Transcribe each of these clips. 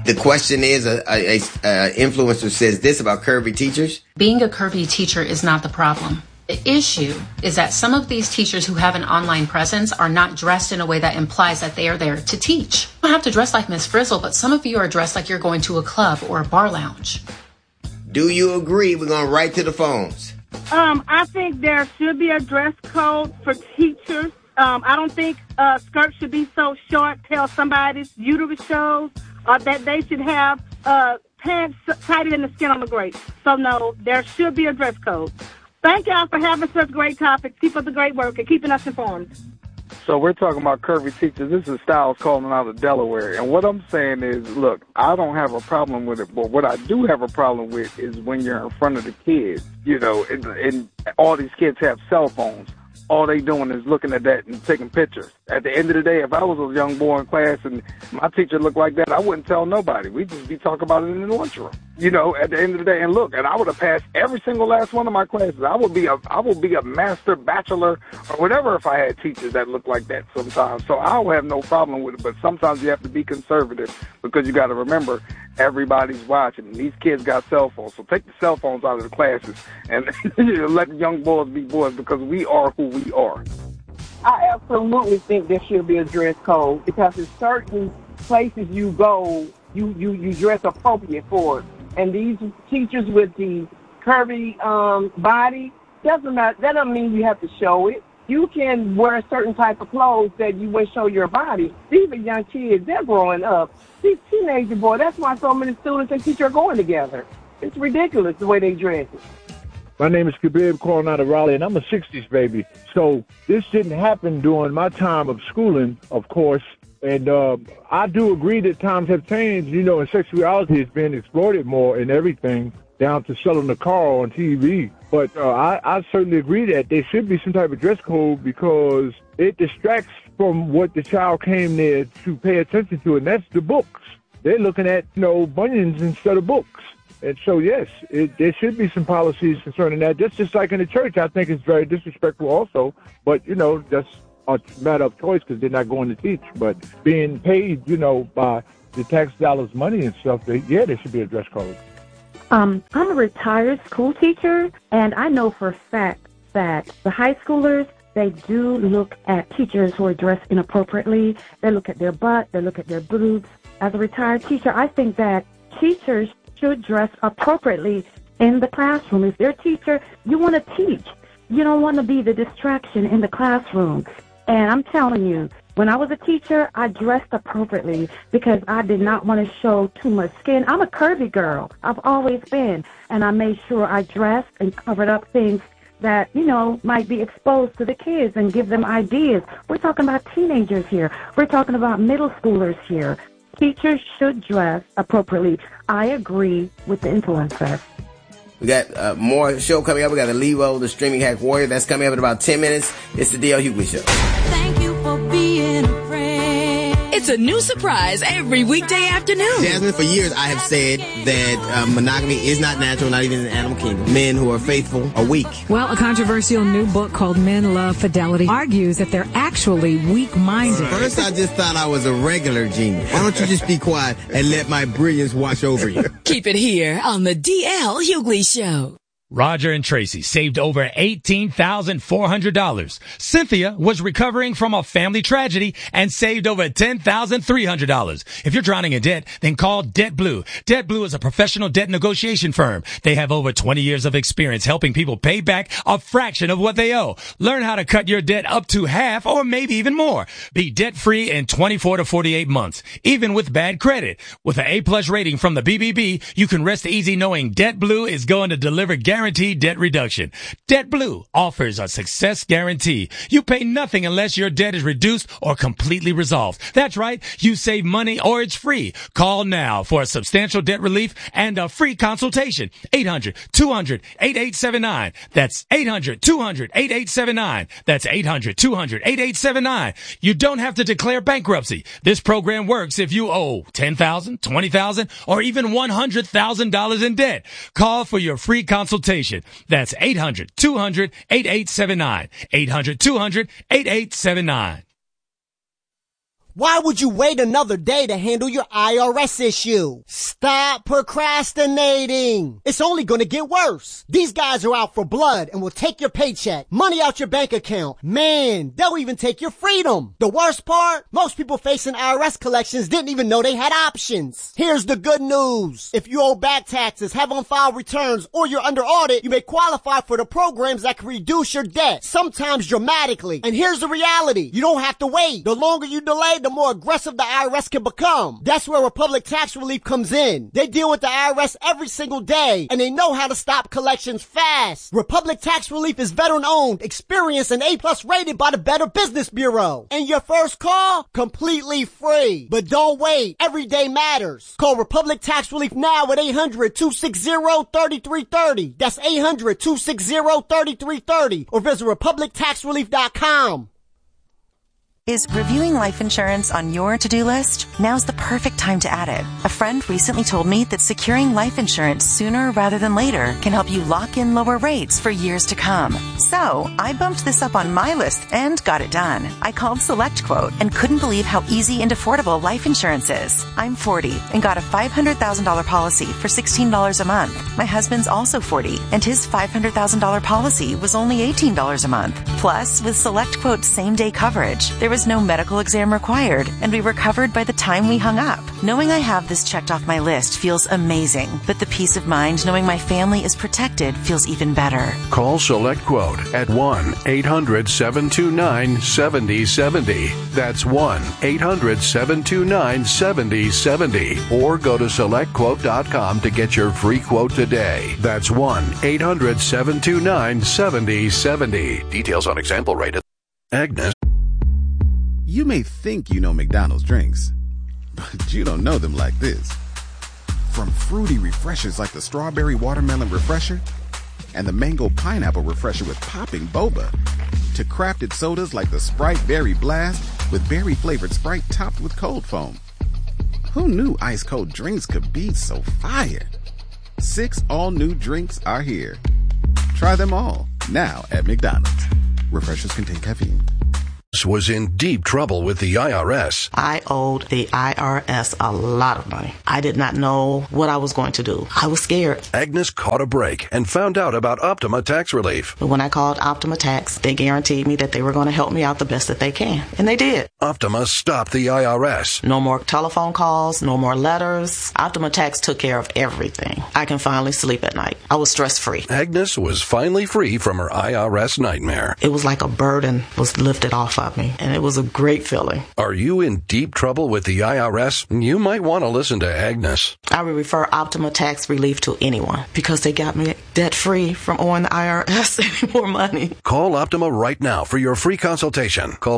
The question is, a influencer says this about curvy teachers. Being a curvy teacher is not the problem. The issue is that some of these teachers who have an online presence are not dressed in a way that implies that they are there to teach. You don't have to dress like Miss Frizzle, but some of you are dressed like you're going to a club or a bar lounge. Do you agree? We're going right to the phones. I think there should be a dress code for teachers. I don't think skirts should be so short, tell somebody's uterus shows, or that they should have pants tighter than the skin on the grate. So, no, there should be a dress code. Thank y'all for having such great topics. Keep up the great work and keeping us informed. So we're talking about curvy teachers. This is Styles calling out of Delaware. And what I'm saying is, look, I don't have a problem with it, but what I do have a problem with is when you're in front of the kids, you know, and all these kids have cell phones. All they doing is looking at that and taking pictures. At the end of the day, if I was a young boy in class and my teacher looked like that, I wouldn't tell nobody. We'd just be talking about it in the lunchroom. You know, at the end of the day, and look, and I would have passed every single last one of my classes. I would be a master, bachelor, or whatever if I had teachers that looked like that sometimes. So I would have no problem with it, but sometimes you have to be conservative because you got to remember everybody's watching. These kids got cell phones, so take the cell phones out of the classes and let the young boys be boys because we are who we are. I absolutely think there should be a dress code because in certain places you go, you dress appropriate for it. And these teachers with the curvy body, that doesn't mean you have to show it. You can wear a certain type of clothes that you wouldn't show your body. These are young kids. They're growing up. These teenager boys, that's why so many students and teachers are going together. It's ridiculous the way they dress. My name is Khabib, calling out of Raleigh, and I'm a 60s baby. So this didn't happen during my time of schooling, of course. And I do agree that times have changed, you know, and sexuality is being exploited more in everything, down to selling the car on TV. But I certainly agree that there should be some type of dress code because it distracts from what the child came there to pay attention to, and that's the books. They're looking at, you know, bunions instead of books. And so, yes, there should be some policies concerning that. Just like in the church, I think it's very disrespectful also. But, you know, that's a matter of choice because they're not going to teach. But being paid, you know, by the tax dollars money and stuff, yeah, there should be a dress code. I'm a retired school teacher, and I know for a fact that the high schoolers, they do look at teachers who are dressed inappropriately. They look at their butt. They look at their boobs. As a retired teacher, I think that teachers should dress appropriately in the classroom. If you're a teacher, you want to teach. You don't want to be the distraction in the classroom. And I'm telling you, when I was a teacher, I dressed appropriately because I did not want to show too much skin. I'm a curvy girl. I've always been. And I made sure I dressed and covered up things that, you know, might be exposed to the kids and give them ideas. We're talking about teenagers here. We're talking about middle schoolers here. Teachers should dress appropriately. I agree with the influencer. We got more show coming up. We got the Levo, the Streaming Hack Warrior. That's coming up in about 10 minutes. It's the D.L. Hughley Show. Thank you for being a friend. It's a new surprise every weekday afternoon. Jasmine, for years I have said that monogamy is not natural, not even in the animal kingdom. Men who are faithful are weak. Well, a controversial new book called Men Love Fidelity argues that they're actually weak-minded. First, I just thought I was a regular genius. Why don't you just be quiet and let my brilliance wash over you? Keep it here on the D.L. Hughley Show. Roger and Tracy saved over $18,400. Cynthia was recovering from a family tragedy and saved over $10,300. If you're drowning in debt, then call Debt Blue. Debt Blue is a professional debt negotiation firm. They have over 20 years of experience helping people pay back a fraction of what they owe. Learn how to cut your debt up to half or maybe even more. Be debt-free in 24 to 48 months, even with bad credit. With an A+ rating from the BBB, you can rest easy knowing Debt Blue is going to deliver guaranteed debt reduction. Debt Blue offers a success guarantee. You pay nothing unless your debt is reduced or completely resolved. That's right. You save money or it's free. Call now for a substantial debt relief and a free consultation. 800-200-8879. That's 800-200-8879. That's 800-200-8879. You don't have to declare bankruptcy. This program works if you owe $10,000, $20,000, or even $100,000 in debt. Call for your free consultation. That's 800-200-8879. 800-200-8879. Why would you wait another day to handle your IRS issue? Stop procrastinating. It's only going to get worse. These guys are out for blood and will take your paycheck, money out your bank account. Man, they'll even take your freedom. The worst part? Most people facing IRS collections didn't even know they had options. Here's the good news. If you owe back taxes, have on-file returns, or you're under audit, you may qualify for the programs that can reduce your debt, sometimes dramatically. And here's the reality. You don't have to wait. The longer you delay, the more aggressive the IRS can become. That's where Republic Tax Relief comes in. They deal with the IRS every single day, and they know how to stop collections fast. Republic Tax Relief is veteran-owned, experienced, and A+ rated by the Better Business Bureau. And your first call? Completely free. But don't wait. Every day matters. Call Republic Tax Relief now at 800-260-3330. That's 800-260-3330. Or visit RepublicTaxRelief.com. Is reviewing life insurance on your to-do list? Now's the perfect time to add it. A friend recently told me that securing life insurance sooner rather than later can help you lock in lower rates for years to come. So I bumped this up on my list and got it done. I called SelectQuote and couldn't believe how easy and affordable life insurance is. I'm 40 and got a $500,000 policy for $16 a month. My husband's also 40 and his $500,000 policy was only $18 a month. Plus, with SelectQuote's same-day coverage, there was no medical exam required, and we were covered by the time we hung up. Knowing I have this checked off my list feels amazing, but the peace of mind knowing my family is protected feels even better. Call SelectQuote at 1-800-729-7070. That's 1-800-729-7070. Or go to SelectQuote.com to get your free quote today. That's 1-800-729-7070. Details on example rate. Agnes. You may think you know McDonald's drinks, but you don't know them like this. From fruity refreshers like the Strawberry Watermelon Refresher and the Mango Pineapple Refresher with popping boba, to crafted sodas like the Sprite Berry Blast with berry-flavored Sprite topped with cold foam. Who knew ice-cold drinks could be so fire? 6 all-new drinks are here. Try them all, now at McDonald's. Refreshers contain caffeine. Was in deep trouble with the IRS. I owed the IRS a lot of money. I did not know what I was going to do. I was scared. Agnes caught a break and found out about Optima Tax Relief. But when I called Optima Tax, they guaranteed me that they were going to help me out the best that they can. And they did. Optima stopped the IRS. No more telephone calls, no more letters. Optima Tax took care of everything. I can finally sleep at night. I was stress-free. Agnes was finally free from her IRS nightmare. It was like a burden was lifted off of me, and it was a great feeling. Are you in deep trouble with the IRS? You might want to listen to Agnes. I would refer Optima Tax Relief to anyone because they got me debt-free from owing the IRS any more money. Call Optima right now for your free consultation. Call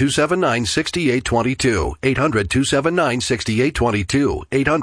800-279-6822. 800-279-6822.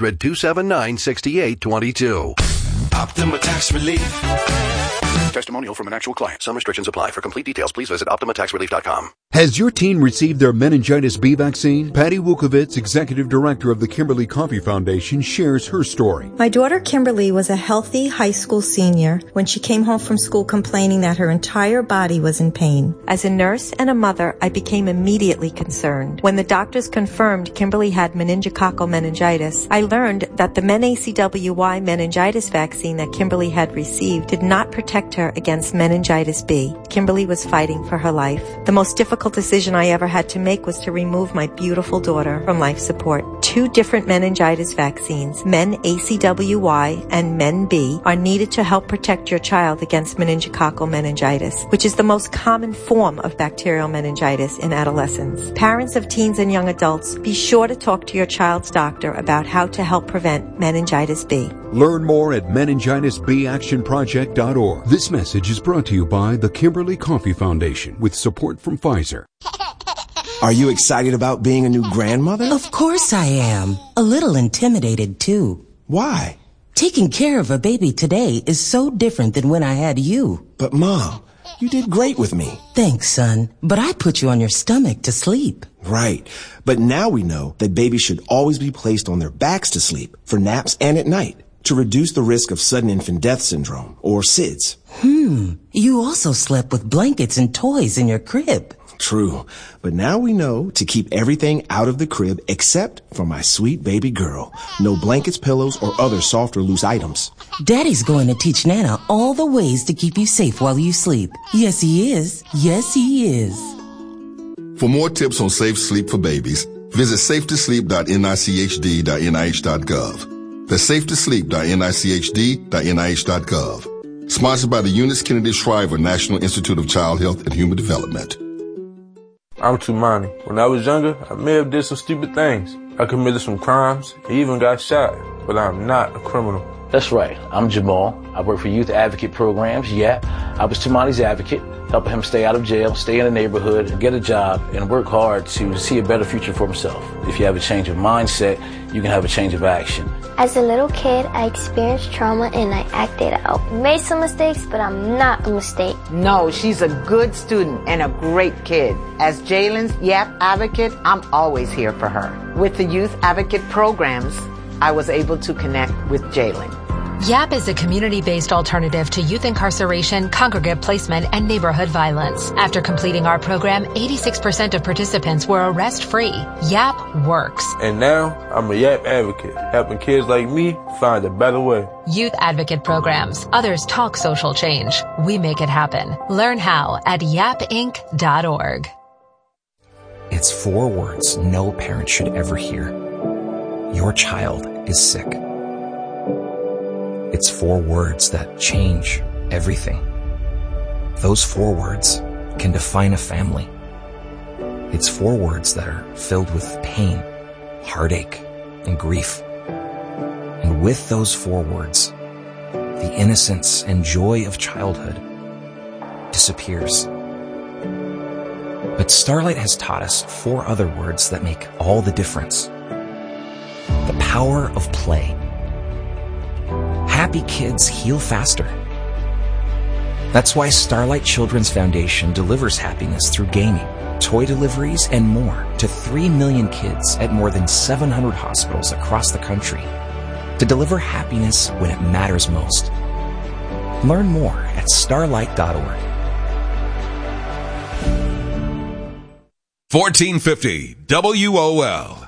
800-279-6822. Optima Tax Relief. Testimonial from an actual client. Some restrictions apply. For complete details, please visit OptimaTaxRelief.com. Has your teen received their meningitis B vaccine? Patty Wukovitz, Executive Director of the Kimberly Coffee Foundation, shares her story. My daughter Kimberly was a healthy high school senior when she came home from school complaining that her entire body was in pain. As a nurse and a mother, I became immediately concerned. When the doctors confirmed Kimberly had meningococcal meningitis, I learned that the MenACWY meningitis vaccine that Kimberly had received did not protect her against meningitis B. Kimberly was fighting for her life. The most difficult decision I ever had to make was to remove my beautiful daughter from life support. 2 different meningitis vaccines, MenACWY and MenB, are needed to help protect your child against meningococcal meningitis, which is the most common form of bacterial meningitis in adolescents. Parents of teens and young adults, be sure to talk to your child's doctor about how to help prevent meningitis B. Learn more at meningitisbactionproject.org. This message is brought to you by the Kimberly Coffee Foundation with support from Pfizer. Are you excited about being a new grandmother? Of course I am. A little intimidated too. Why? Taking care of a baby today is so different than when I had you. But Mom, you did great with me. Thanks, son. But I put you on your stomach to sleep. Right. But now we know that babies should always be placed on their backs to sleep for naps and at night to reduce the risk of sudden infant death syndrome, or SIDS. You also slept with blankets and toys in your crib. True. But now we know to keep everything out of the crib except for my sweet baby girl. No blankets, pillows, or other soft or loose items. Daddy's going to teach Nana all the ways to keep you safe while you sleep. Yes, he is. Yes, he is. For more tips on safe sleep for babies, visit safetosleep.nichd.nih.gov. That's safetosleep.nichd.nih.gov. Sponsored by the Eunice Kennedy Shriver National Institute of Child Health and Human Development. I'm Tumani. When I was younger, I may have did some stupid things. I committed some crimes, I even got shot, but I'm not a criminal. That's right. I'm Jamal. I work for Youth Advocate Programs, YAP. I was Tumani's advocate, helping him stay out of jail, stay in the neighborhood, get a job, and work hard to see a better future for himself. If you have a change of mindset, you can have a change of action. As a little kid, I experienced trauma and I acted out. Made some mistakes, but I'm not a mistake. No, she's a good student and a great kid. As Jalen's YAP advocate, I'm always here for her. With the Youth Advocate Programs, I was able to connect with Jalen. YAP is a community-based alternative to youth incarceration, congregate placement, and neighborhood violence. After completing our program, 86% of participants were arrest-free. YAP works. And now, I'm a YAP advocate, helping kids like me find a better way. Youth Advocate Programs. Others talk social change. We make it happen. Learn how at yapinc.org. It's 4 words no parent should ever hear. Your child is sick. It's 4 words that change everything. Those 4 words can define a family. It's 4 words that are filled with pain, heartache, and grief. And with those 4 words, the innocence and joy of childhood disappears. But Starlight has taught us 4 other words that make all the difference. The power of play. Happy kids heal faster. That's why Starlight Children's Foundation delivers happiness through gaming, toy deliveries, and more to 3 million kids at more than 700 hospitals across the country to deliver happiness when it matters most. Learn more at starlight.org. 1450 WOL.